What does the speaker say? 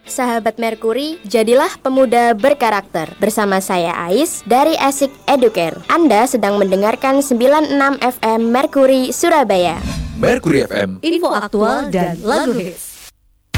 Sahabat Merkuri, jadilah pemuda berkarakter. Bersama saya Ais dari Asik Educare. Anda sedang mendengarkan 96 FM Merkuri Surabaya. Merkuri FM, info aktual dan lagu hits.